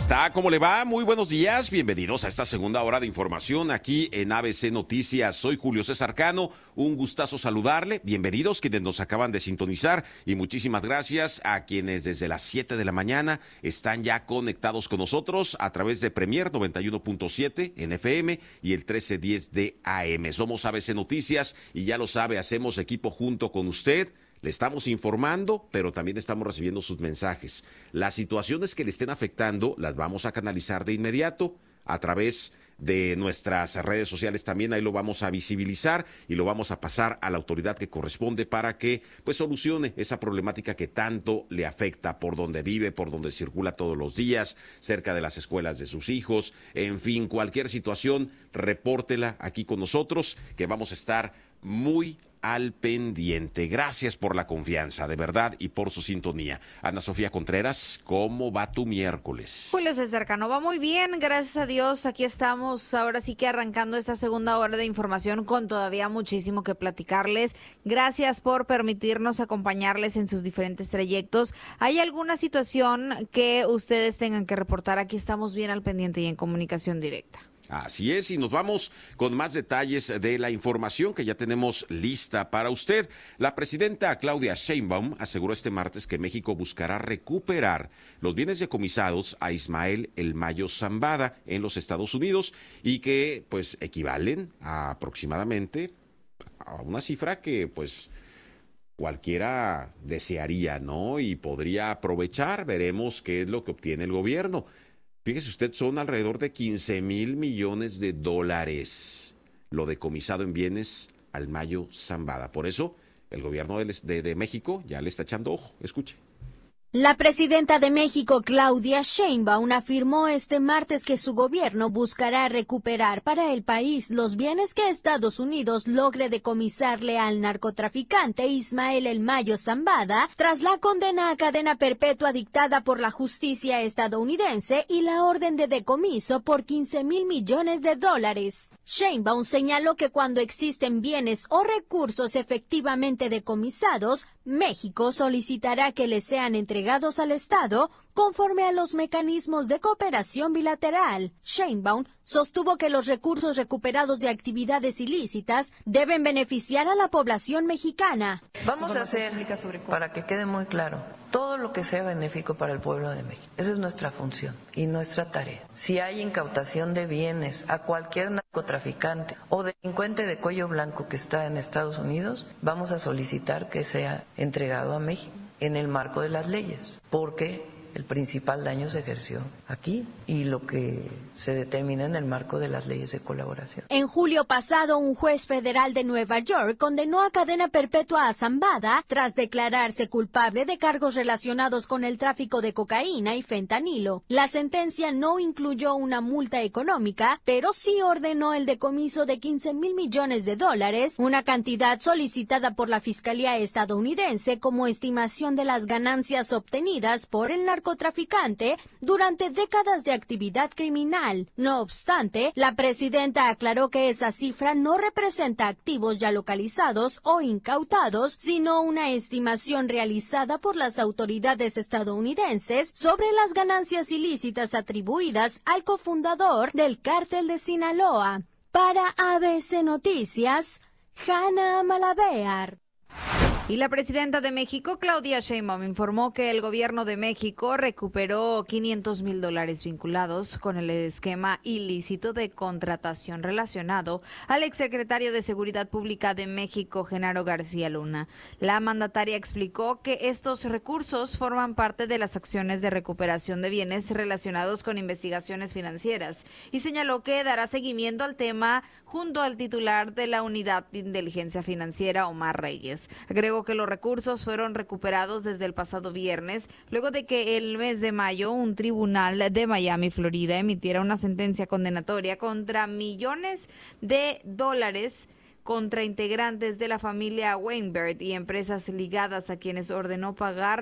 está? ¿Cómo le va? Muy buenos días. Bienvenidos a esta segunda hora de información aquí en ABC Noticias. Soy Julio César Cano. Un gustazo saludarle. Bienvenidos quienes nos acaban de sintonizar y muchísimas gracias a quienes desde las 7 de la mañana están ya conectados con nosotros a través de Premier 91.7 en FM y el 1310 de AM. Somos ABC Noticias y ya lo sabe, hacemos equipo junto con usted. Le estamos informando, pero también estamos recibiendo sus mensajes. Las situaciones que le estén afectando las vamos a canalizar de inmediato a través de nuestras redes sociales también. Ahí lo vamos a visibilizar y lo vamos a pasar a la autoridad que corresponde para que pues solucione esa problemática que tanto le afecta por donde vive, por donde circula todos los días, cerca de las escuelas de sus hijos. En fin, cualquier situación, repórtela aquí con nosotros, que vamos a estar muy al pendiente. Gracias por la confianza, de verdad, y por su sintonía. Ana Sofía Contreras, ¿cómo va tu miércoles? Julio César Cano, va muy bien, gracias a Dios. Aquí estamos, ahora sí que arrancando esta segunda hora de información con todavía muchísimo que platicarles. Gracias por permitirnos acompañarles en sus diferentes trayectos. ¿Hay alguna situación que ustedes tengan que reportar? Aquí estamos bien al pendiente y en comunicación directa. Así es, y nos vamos con más detalles de la información que ya tenemos lista para usted. La presidenta Claudia Sheinbaum aseguró este martes que México buscará recuperar los bienes decomisados a Ismael El Mayo Zambada en los Estados Unidos y que pues equivalen a aproximadamente a una cifra que pues cualquiera desearía, ¿no? Y podría aprovechar. Veremos qué es lo que obtiene el gobierno. Fíjese usted, son alrededor de 15,000 millones de dólares lo decomisado en bienes al Mayo Zambada. Por eso, el gobierno de México ya le está echando ojo. Escuche. La presidenta de México, Claudia Sheinbaum, afirmó este martes que su gobierno buscará recuperar para el país los bienes que Estados Unidos logre decomisarle al narcotraficante Ismael El Mayo Zambada tras la condena a cadena perpetua dictada por la justicia estadounidense y la orden de decomiso por 15,000 millones de dólares. Sheinbaum señaló que cuando existen bienes o recursos efectivamente decomisados, México solicitará que les sean entregados al Estado conforme a los mecanismos de cooperación bilateral. Sheinbaum sostuvo que los recursos recuperados de actividades ilícitas deben beneficiar a la población mexicana. Vamos a hacer, para que quede muy claro, todo lo que sea benéfico para el pueblo de México. Esa es nuestra función y nuestra tarea. Si hay incautación de bienes a cualquier narcotraficante o delincuente de cuello blanco que está en Estados Unidos, vamos a solicitar que sea entregado a México en el marco de las leyes, porque el principal daño se ejerció aquí y lo que se determina en el marco de las leyes de colaboración. En julio pasado, un juez federal de Nueva York condenó a cadena perpetua a Zambada tras declararse culpable de cargos relacionados con el tráfico de cocaína y fentanilo. La sentencia no incluyó una multa económica, pero sí ordenó el decomiso de 15,000 millones de dólares, una cantidad solicitada por la Fiscalía estadounidense como estimación de las ganancias obtenidas por el narcotraficante durante décadas de actividad criminal. No obstante, la presidenta aclaró que esa cifra no representa activos ya localizados o incautados, sino una estimación realizada por las autoridades estadounidenses sobre las ganancias ilícitas atribuidas al cofundador del cártel de Sinaloa. Para ABC Noticias, Hanna Malabear. Y la presidenta de México, Claudia Sheinbaum, informó que el gobierno de México recuperó $500,000 vinculados con el esquema ilícito de contratación relacionado al exsecretario de Seguridad Pública de México, Genaro García Luna. La mandataria explicó que estos recursos forman parte de las acciones de recuperación de bienes relacionados con investigaciones financieras y señaló que dará seguimiento al tema junto al titular de la Unidad de Inteligencia Financiera, Omar Reyes. Agregó que los recursos fueron recuperados desde el pasado viernes, luego de que el mes de mayo un tribunal de Miami, Florida, emitiera una sentencia condenatoria contra millones de dólares contra integrantes de la familia Weinberg y empresas ligadas a quienes ordenó pagar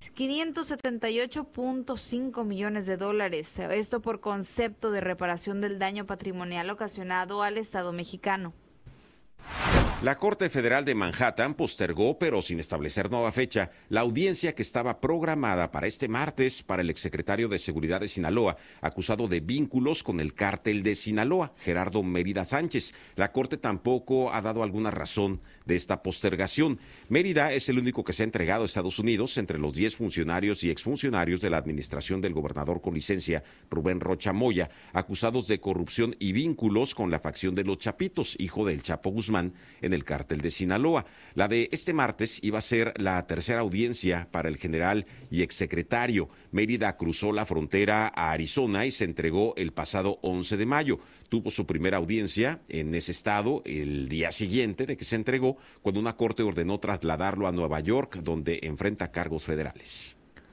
$578.5 millones. Esto por concepto de reparación del daño patrimonial ocasionado al Estado mexicano. La Corte Federal de Manhattan postergó, pero sin establecer nueva fecha, la audiencia que estaba programada para este martes para el exsecretario de Seguridad de Sinaloa, acusado de vínculos con el cártel de Sinaloa, Gerardo Mérida Sánchez. La Corte tampoco ha dado alguna razón de esta postergación. Mérida es el único que se ha entregado a Estados Unidos entre los 10 funcionarios y exfuncionarios de la administración del gobernador con licencia, Rubén Rocha Moya, acusados de corrupción y vínculos con la facción de los Chapitos, hijo del Chapo Guzmán, en el cártel de Sinaloa. La de este martes iba a ser la tercera audiencia para el general y exsecretario. Mérida cruzó la frontera a Arizona y se entregó el pasado 11 de mayo. Tuvo su primera audiencia en ese estado el día siguiente de que se entregó, cuando una corte ordenó trasladarlo a Nueva York, donde enfrenta cargos federales.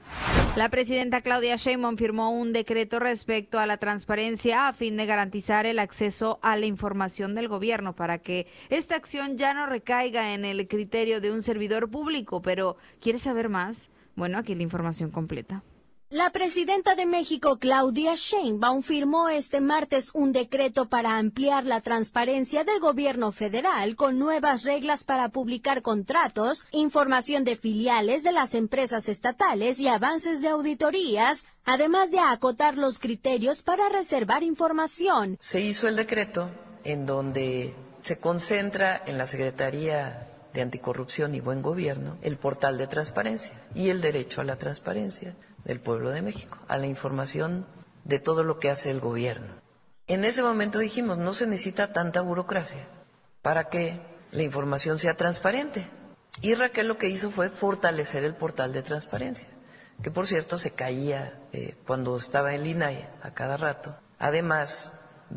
La presidenta Claudia Sheinbaum firmó un decreto respecto a la transparencia a fin de garantizar el acceso a la información del gobierno para que esta acción ya no recaiga en el criterio de un servidor público. Pero, ¿quieres saber más? Bueno, aquí la información completa. La presidenta de México, Claudia Sheinbaum, firmó este martes un decreto para ampliar la transparencia del gobierno federal con nuevas reglas para publicar contratos, información de filiales de las empresas estatales y avances de auditorías, además de acotar los criterios para reservar información. Se hizo el decreto en donde se concentra en la Secretaría de Anticorrupción y Buen Gobierno el portal de transparencia y el derecho a la transparencia del pueblo de México, a la información de todo lo que hace el gobierno. En ese momento dijimos, no se necesita tanta burocracia para que la información sea transparente. Y Raquel lo que hizo fue fortalecer el portal de transparencia, que por cierto se caía cuando estaba en el INAI a cada rato, además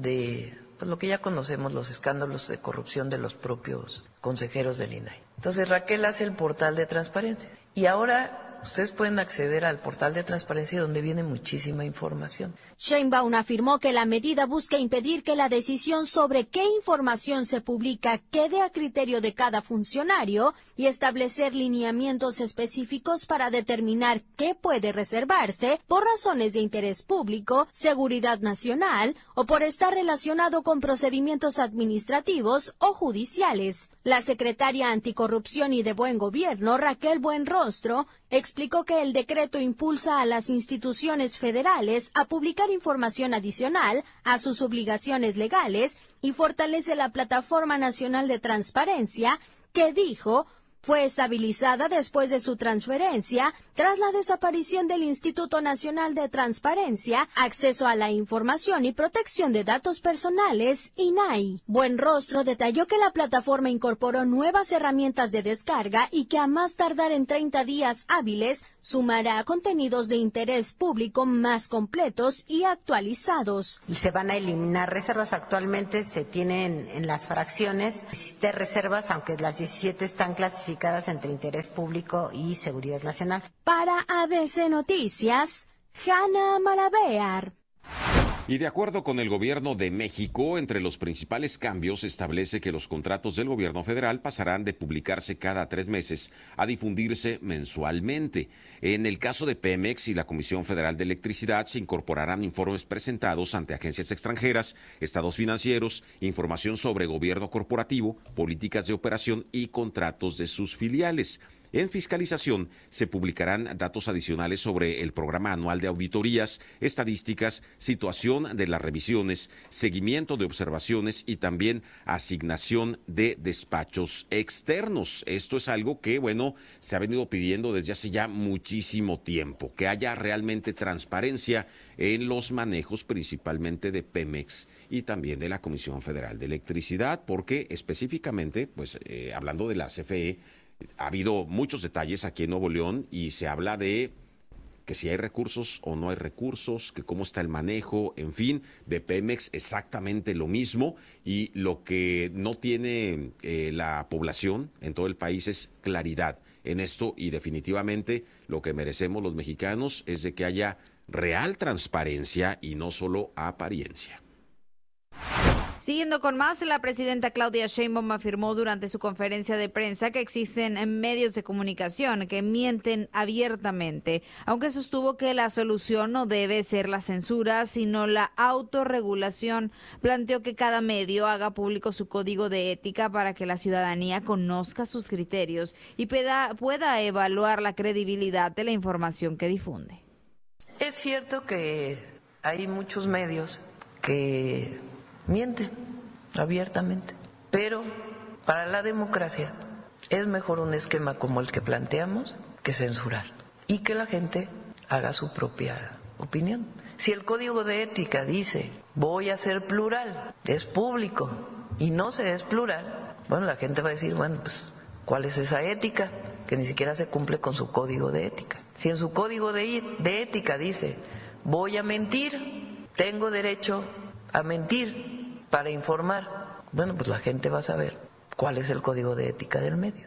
de pues, lo que ya conocemos, los escándalos de corrupción de los propios consejeros del INAI. Entonces Raquel hace el portal de transparencia y ahora ustedes pueden acceder al portal de transparencia donde viene muchísima información. Sheinbaum afirmó que la medida busca impedir que la decisión sobre qué información se publica quede a criterio de cada funcionario y establecer lineamientos específicos para determinar qué puede reservarse por razones de interés público, seguridad nacional o por estar relacionado con procedimientos administrativos o judiciales. La secretaria Anticorrupción y de Buen Gobierno, Raquel Buenrostro, explicó que el decreto impulsa a las instituciones federales a publicar información adicional a sus obligaciones legales y fortalece la Plataforma Nacional de Transparencia, que dijo fue estabilizada después de su transferencia tras la desaparición del Instituto Nacional de Transparencia, Acceso a la Información y Protección de Datos Personales, INAI. Buenrostro detalló que la plataforma incorporó nuevas herramientas de descarga y que a más tardar en 30 días hábiles sumará contenidos de interés público más completos y actualizados. Se van a eliminar reservas. Actualmente se tienen en las fracciones 17 reservas, aunque las 17 están clasificadas entre interés público y seguridad nacional. Para ABC Noticias, Hanna Malabear. Y de acuerdo con el gobierno de México, entre los principales cambios establece que los contratos del gobierno federal pasarán de publicarse cada 3 meses a difundirse mensualmente. En el caso de Pemex y la Comisión Federal de Electricidad se incorporarán informes presentados ante agencias extranjeras, estados financieros, información sobre gobierno corporativo, políticas de operación y contratos de sus filiales. En fiscalización se publicarán datos adicionales sobre el programa anual de auditorías, estadísticas, situación de las revisiones, seguimiento de observaciones y también asignación de despachos externos. Esto es algo que, se ha venido pidiendo desde hace ya muchísimo tiempo, que haya realmente transparencia en los manejos principalmente de Pemex y también de la Comisión Federal de Electricidad, porque específicamente, hablando de la CFE, ha habido muchos detalles aquí en Nuevo León y se habla de que si hay recursos o no hay recursos, que cómo está el manejo, en fin, de Pemex exactamente lo mismo, y lo que no tiene la población en todo el país es claridad en esto, y definitivamente lo que merecemos los mexicanos es de que haya real transparencia y no solo apariencia. Siguiendo con más, la presidenta Claudia Sheinbaum afirmó durante su conferencia de prensa que existen medios de comunicación que mienten abiertamente, aunque sostuvo que la solución no debe ser la censura, sino la autorregulación. Planteó que cada medio haga público su código de ética para que la ciudadanía conozca sus criterios y pueda evaluar la credibilidad de la información que difunde. Es cierto que hay muchos medios que mienten abiertamente, pero para la democracia es mejor un esquema como el que planteamos que censurar y que la gente haga su propia opinión. Si el código de ética dice voy a ser plural, es público y no se es plural, bueno, la gente va a decir, bueno, pues ¿cuál es esa ética? Que ni siquiera se cumple con su código de ética. Si en su código de ética dice voy a mentir, tengo derecho a mentir para informar, bueno, pues la gente va a saber cuál es el código de ética del medio.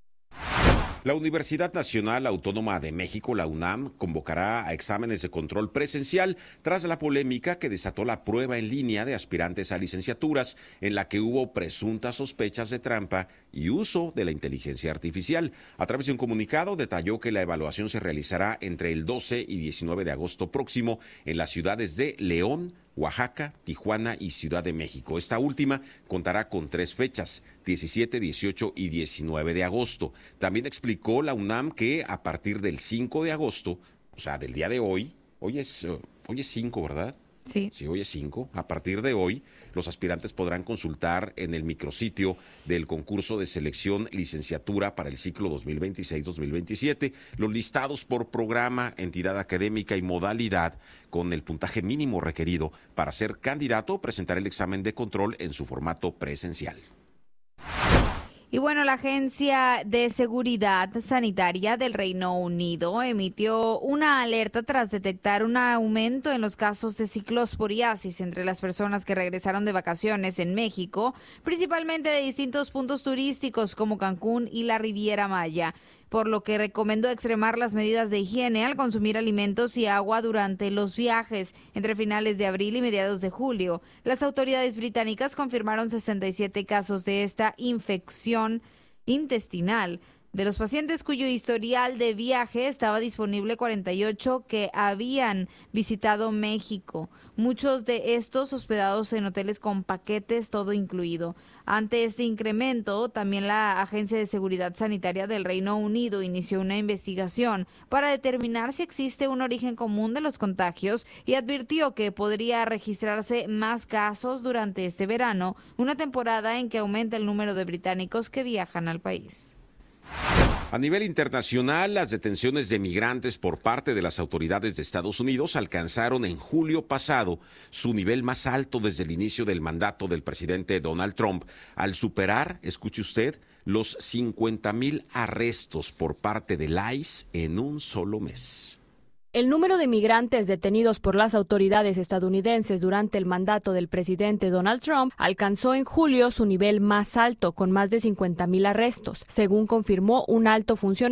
La Universidad Nacional Autónoma de México, la UNAM, convocará a exámenes de control presencial tras la polémica que desató la prueba en línea de aspirantes a licenciaturas, en la que hubo presuntas sospechas de trampa y uso de la inteligencia artificial. A través de un comunicado detalló que la evaluación se realizará entre el 12 y 19 de agosto próximo en las ciudades de León, Oaxaca, Tijuana y Ciudad de México. Esta última contará con 3 fechas, 17, 18 y 19 de agosto. También explicó la UNAM que a partir del 5 de agosto, o sea, del día de hoy es 5, ¿verdad? Sí. Sí, hoy es 5. A partir de hoy, los aspirantes podrán consultar en el micrositio del concurso de selección licenciatura para el ciclo 2026-2027 los listados por programa, entidad académica y modalidad con el puntaje mínimo requerido para ser candidato o presentar el examen de control en su formato presencial. Y bueno, la Agencia de Seguridad Sanitaria del Reino Unido emitió una alerta tras detectar un aumento en los casos de ciclosporiasis entre las personas que regresaron de vacaciones en México, principalmente de distintos puntos turísticos como Cancún y la Riviera Maya, por lo que recomendó extremar las medidas de higiene al consumir alimentos y agua durante los viajes entre finales de abril y mediados de julio. Las autoridades británicas confirmaron 67 casos de esta infección intestinal. De los pacientes cuyo historial de viaje estaba disponible, 48 que habían visitado México, muchos de estos hospedados en hoteles con paquetes todo incluido. Ante este incremento, también la Agencia de Seguridad Sanitaria del Reino Unido inició una investigación para determinar si existe un origen común de los contagios y advirtió que podría registrarse más casos durante este verano, una temporada en que aumenta el número de británicos que viajan al país. A nivel internacional, las detenciones de migrantes por parte de las autoridades de Estados Unidos alcanzaron en julio pasado su nivel más alto desde el inicio del mandato del presidente Donald Trump, al superar, escuche usted, los 50,000 arrestos por parte del ICE en un solo mes. El número de migrantes detenidos por las autoridades estadounidenses durante el mandato del presidente Donald Trump alcanzó en julio su nivel más alto, con más de 50,000 arrestos, según confirmó un alto funcionario